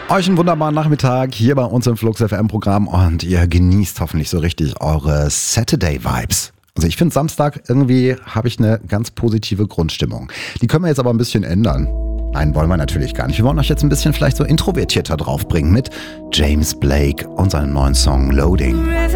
Euch einen wunderbaren Nachmittag hier bei uns im Flux FM Programm und ihr genießt hoffentlich so richtig eure Saturday Vibes. Also ich finde Samstag irgendwie habe ich eine ganz positive Grundstimmung. Die können wir jetzt aber ein bisschen ändern. Nein, wollen wir natürlich gar nicht. Wir wollen euch jetzt ein bisschen vielleicht so introvertierter draufbringen mit James Blake und seinem neuen Song Loading.